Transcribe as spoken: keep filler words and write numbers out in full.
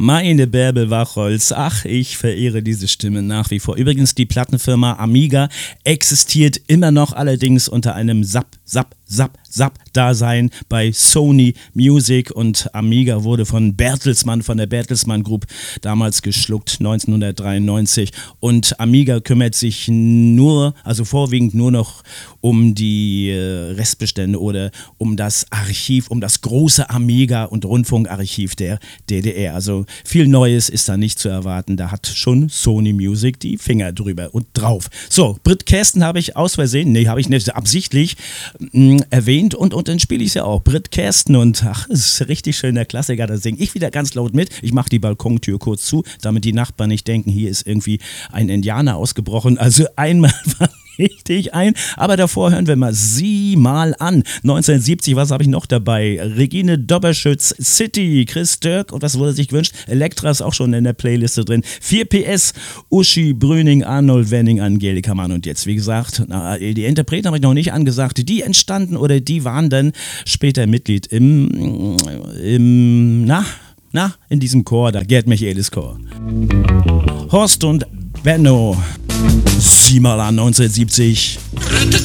Meine Bärbel Wachholz, ach, ich verehre diese Stimme nach wie vor. Übrigens, die Plattenfirma Amiga existiert immer noch, allerdings unter einem Sap, Sap, Sap, Sap-Dasein bei Sony Music, und Amiga wurde von Bertelsmann, von der Bertelsmann Group damals geschluckt, neunzehnhundertdreiundneunzig, und Amiga kümmert sich nur, also vorwiegend nur noch um die äh, Restbestände oder um das Archiv, um das große Amiga- und Rundfunkarchiv der D D R. Also viel Neues ist da nicht zu erwarten, da hat schon Sony Music die Finger drüber und drauf. So, Britt Kersten habe ich aus Versehen, nee, habe ich nicht absichtlich mh, erwähnt, und, und dann spiele ich es ja auch. Britt Kersten, und ach, das ist ein richtig schöner Klassiker, da singe ich wieder ganz laut mit. Ich mache die Balkontür kurz zu, damit die Nachbarn nicht denken, hier ist irgendwie ein Indianer ausgebrochen. Also einmal richtig ein, aber davor hören wir mal Sie mal an. neunzehnhundertsiebzig, was habe ich noch dabei? Regine Dobberschütz, City, Chris Dirk, und was wurde sich gewünscht? Elektra ist auch schon in der Playliste drin. vier P S, Uschi, Brüning, Arnold, Wenning, Angelika Mann, und jetzt, wie gesagt, na, die Interpreten habe ich noch nicht angesagt, die entstanden oder die waren dann später Mitglied im, im na, na, in diesem Chor, da Gerd Michaelis Chor. Horst und Benno, sieh mal an, neunzehnhundertsiebzig.